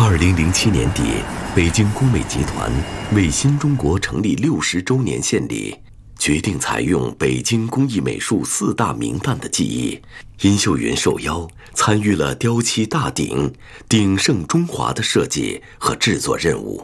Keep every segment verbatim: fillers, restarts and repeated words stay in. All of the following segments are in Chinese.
二零零七年底，北京工美集团为新中国成立六十周年献礼，决定采用北京工艺美术四大名旦的技艺。殷秀云受邀参与了雕漆大鼎“鼎盛中华”的设计和制作任务。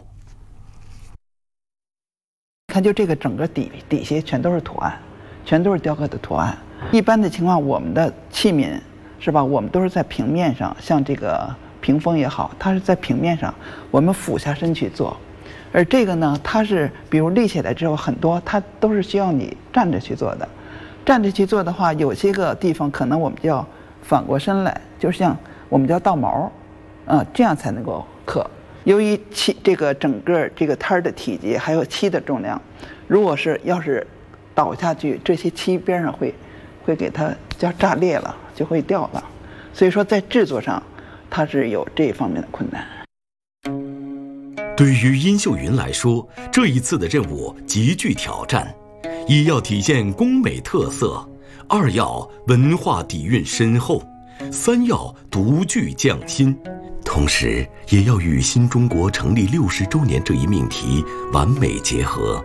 看，就这个整个底底下全都是图案，全都是雕刻的图案。一般的情况，我们的器皿是吧？我们都是在平面上，像这个屏风也好，它是在平面上，我们俯下身去做。而这个呢，它是比如立起来之后，很多它都是需要你站着去做的。站着去做的话，有些个地方可能我们就要反过身来，就像我们叫倒毛，啊、呃，这样才能够刻。由于漆这个整个这个摊儿的体积还有漆的重量，如果是要是倒下去，这些漆边上会会给它叫炸裂了，就会掉了。所以说在制作上，它是有这方面的困难。 对于殷秀云来说，这一次的任务极具挑战，一要体现工美特色，二要文化底蕴深厚，三要独具匠心，同时也要与新中国成立六十周年这一命题完美结合。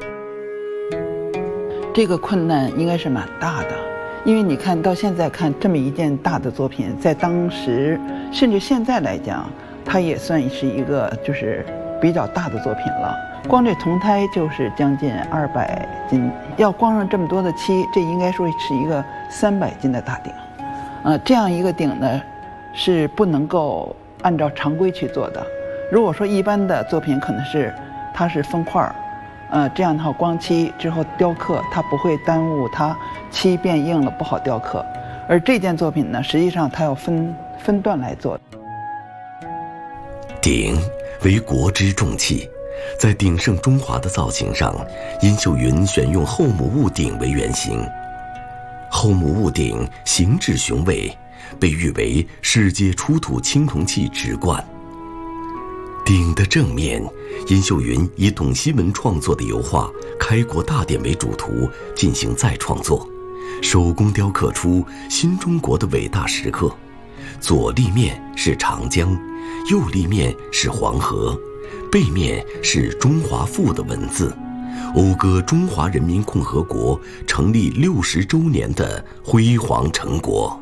这个困难应该是蛮大的，因为你看到现在看这么一件大的作品，在当时甚至现在来讲，它也算是一个就是比较大的作品了。光这铜胎就是将近二百斤，要光上这么多的漆，这应该说是一个三百斤的大鼎。呃，这样一个鼎呢，是不能够按照常规去做的。如果说一般的作品可能是它是分块儿，呃，这样的话光漆之后雕刻，它不会耽误它漆变硬了不好雕刻。而这件作品呢，实际上它要分分段来做。 鼎为国之重器，在鼎盛中华的造型上，殷秀云选用后母戊鼎为原型。后母戊鼎形制雄伟，被誉为世界出土青铜器之冠。鼎的正面，殷秀云以董希文创作的油画《开国大典》为主图进行再创作，手工雕刻出新中国的伟大时刻。左立面是长江，右立面是黄河，背面是中华赋的文字，讴歌中华人民共和国成立六十周年的辉煌成果。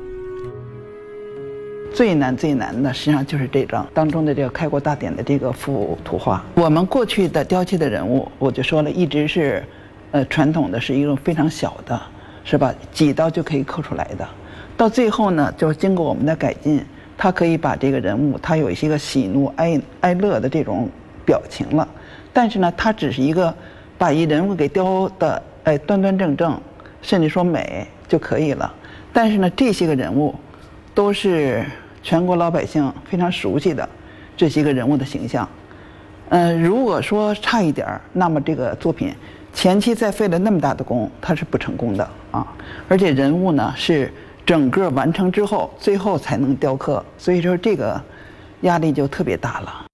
最难最难的实际上就是这张当中的这个开国大典的这个幅图画。我们过去的雕漆的人物，我就说了，一直是呃传统的是一种非常小的，是吧？几刀就可以刻出来的。到最后呢，就是经过我们的改进，它可以把这个人物，他有一些个喜怒哀哀乐的这种表情了。但是呢，它只是一个把一人物给雕的哎端端正正，甚至说美就可以了。但是呢，这些个人物都是全国老百姓非常熟悉的这些个人物的形象。呃，如果说差一点儿，那么这个作品前期再费了那么大的功，它是不成功的啊。而且人物呢是整个完成之后，最后才能雕刻，所以说这个压力就特别大了。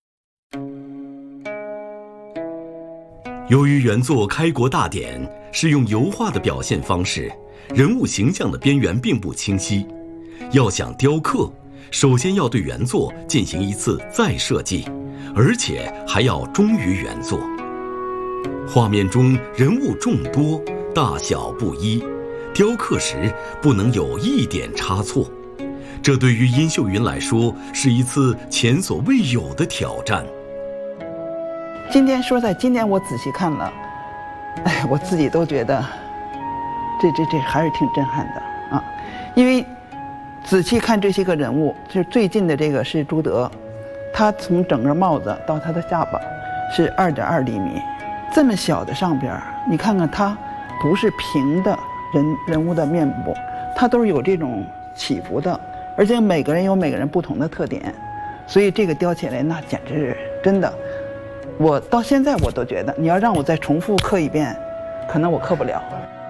由于原作《开国大典》是用油画的表现方式，人物形象的边缘并不清晰，要想雕刻，首先要对原作进行一次再设计，而且还要忠于原作。画面中人物众多，大小不一，雕刻时不能有一点差错，这对于殷秀云来说是一次前所未有的挑战。 今天说在今天我仔细看了，哎，我自己都觉得这这这还是挺震撼的啊！因为仔细看这些个人物，就是最近的这个是朱德，他从整个帽子到他的下巴是二点二厘米，这么小的上边，你看看他不是平的人人物的面部，他都是有这种起伏的，而且每个人有每个人不同的特点，所以这个雕起来那简直是真的。我到现在我都觉得，你要让我再重复刻一遍，可能我刻不了。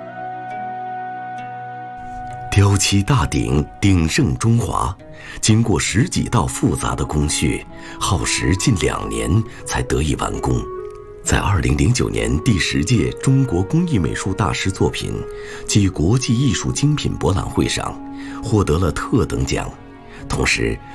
雕漆大鼎鼎盛中华，经过十几道复杂的工序，耗时近两年才得以完工。在二零零九年第十届中国工艺美术大师作品暨国际艺术精品博览会上，获得了特等奖，同时